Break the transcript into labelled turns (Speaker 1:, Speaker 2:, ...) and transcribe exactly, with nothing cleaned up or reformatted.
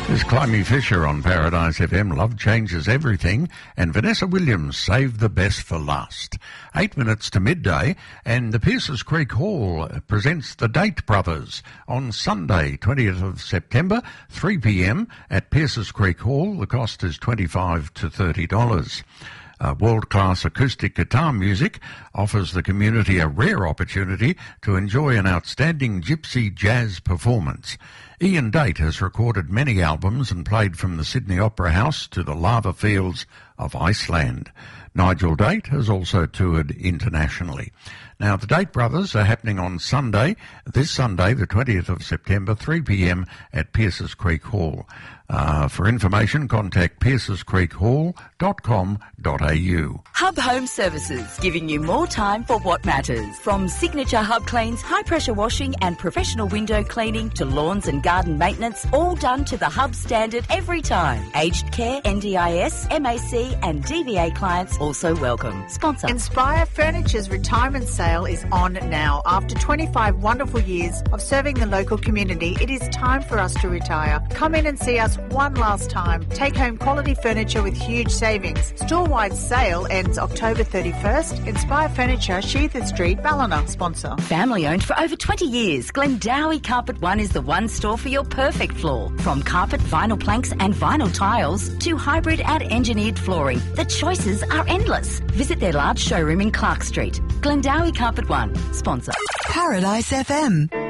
Speaker 1: There's Climby Fisher on Paradise F M. Love changes everything. And Vanessa Williams, Save the Best for Last. Eight minutes to midday, and the Pierces Creek Hall presents the Date Brothers on Sunday, twentieth of September, three p m at Pierces Creek Hall. The cost is twenty-five to thirty dollars. Uh, world-class acoustic guitar music offers the community a rare opportunity to enjoy an outstanding gypsy jazz performance. Ian Date has recorded many albums and played from the Sydney Opera House to the lava fields of Iceland. Nigel Date has also toured internationally. Now, the Date Brothers are happening on Sunday, this Sunday, the twentieth of September, three p m at Pierces Creek Hall. Uh, for information, contact pierces creek hall dot com dot a u.
Speaker 2: Hub Home Services, giving you more time for what matters. From signature hub cleans, high-pressure washing and professional window cleaning to lawns and garden maintenance, all done to the Hub standard every time. Aged care, N D I S, M A C and D V A clients also welcome. Sponsor.
Speaker 3: Inspire Furniture's retirement sale is on now. After twenty-five wonderful years of serving the local community, it is time for us to retire. Come in and see us one last time. Take home quality furniture with huge savings. Store-wide sale ends October thirty-first. Inspire Furniture, Sheether Street, Ballina. Sponsor.
Speaker 2: Family owned for over twenty years, Glendowie Carpet One is the one store for your perfect floor. From carpet, vinyl planks and vinyl tiles to hybrid and engineered flooring, the choices are endless. Visit their large showroom in Clark Street. Glendowie Carpet One. Sponsor.
Speaker 4: Paradise F M.